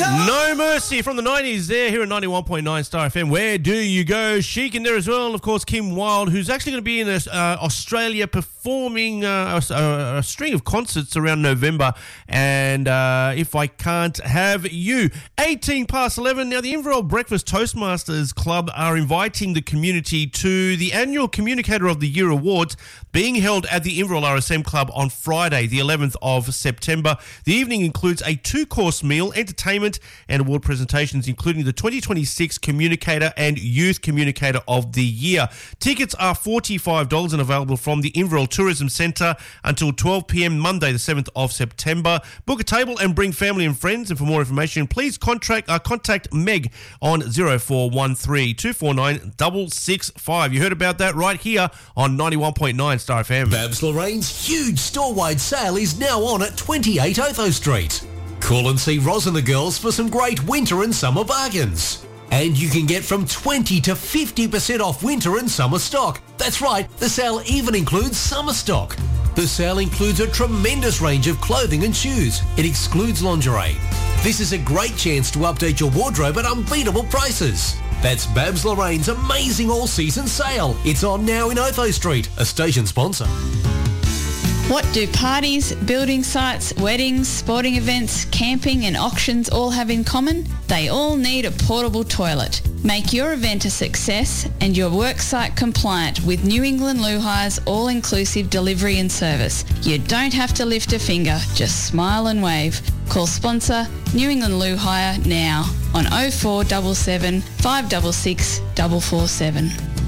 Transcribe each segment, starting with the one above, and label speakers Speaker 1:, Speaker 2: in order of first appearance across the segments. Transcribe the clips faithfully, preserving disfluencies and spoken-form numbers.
Speaker 1: No Mercy from the nineties there here at ninety-one point nine Star F M. Where do you go? Chic in there as well. And of course, Kim Wilde, who's actually going to be in uh, Australia performing uh, a, a string of concerts around November. And uh, If I Can't Have You. eighteen past eleven. Now, the Inverell Breakfast Toastmasters Club are inviting the community to the annual Communicator of the Year Awards being held at the Inverell R S M Club on Friday, the eleventh of September. The evening includes a two-course meal, entertainment and award presentations, including the twenty twenty-six Communicator and Youth Communicator of the Year. Tickets are forty-five dollars and available from the Inverell Tourism Centre until twelve p.m. Monday, the seventh of September. Book a table and bring family and friends. And for more information, please contact, uh, contact Meg on zero four one three, two four nine, six six five. You heard about that right here on ninety-one point nine Star F M.
Speaker 2: Babs Lorraine's huge store-wide sale is now on at twenty-eight Otho Street. Call and see Roz and the girls for some great winter and summer bargains. And you can get from twenty to fifty percent off winter and summer stock. That's right, the sale even includes summer stock. The sale includes a tremendous range of clothing and shoes. It excludes lingerie. This is a great chance to update your wardrobe at unbeatable prices. That's Babs Lorraine's amazing all-season sale. It's on now in Otho Street, a station sponsor.
Speaker 3: What do parties, building sites, weddings, sporting events, camping and auctions all have in common? They all need a portable toilet. Make your event a success and your worksite compliant with New England Loo Hire's all-inclusive delivery and service. You don't have to lift a finger, just smile and wave. Call sponsor New England Loo Hire now on oh four seven seven, five six six, four four seven.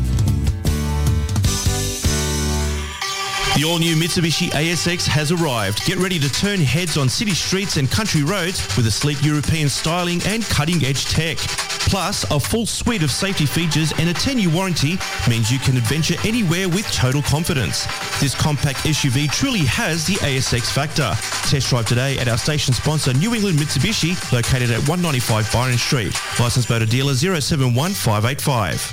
Speaker 4: The all-new Mitsubishi A S X has arrived. Get ready to turn heads on city streets and country roads with a sleek European styling and cutting-edge tech. Plus, a full suite of safety features and a ten-year warranty means you can adventure anywhere with total confidence. This compact S U V truly has the A S X factor. Test drive today at our station sponsor, New England Mitsubishi, located at one ninety-five Byron Street. Licensed motor dealer zero seven one five eight five.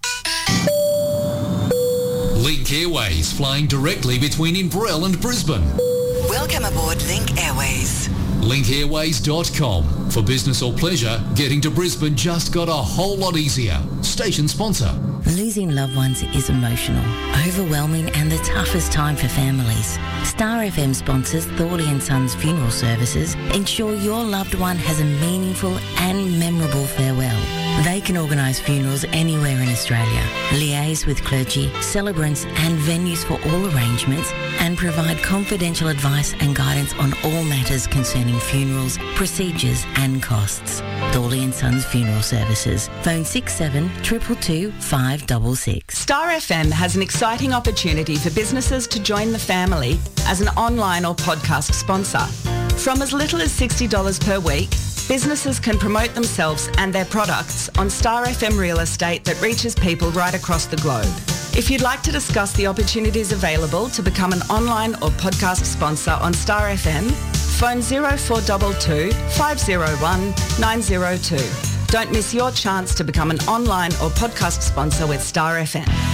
Speaker 2: Link Airways, flying directly between Inverell and Brisbane.
Speaker 5: Welcome aboard Link Airways.
Speaker 2: link airways dot com. For business or pleasure, getting to Brisbane just got a whole lot easier. Station sponsor.
Speaker 6: Losing loved ones is emotional, overwhelming and the toughest time for families. Star F M sponsors Thorley and Sons Funeral Services ensure your loved one has a meaningful and memorable farewell. They can organise funerals anywhere in Australia, liaise with clergy, celebrants and venues for all arrangements, and provide confidential advice and guidance on all matters concerning funerals, procedures and costs. Thorley and Sons Funeral Services. Phone six seven two two two, five six six.
Speaker 7: Star F M has an exciting opportunity for businesses to join the family as an online or podcast sponsor. From as little as sixty dollars per week, businesses can promote themselves and their products on Star F M Real Estate that reaches people right across the globe. If you'd like to discuss the opportunities available to become an online or podcast sponsor on Star F M, phone zero four two two, five zero one, nine zero two. Don't miss your chance to become an online or podcast sponsor with Star F M.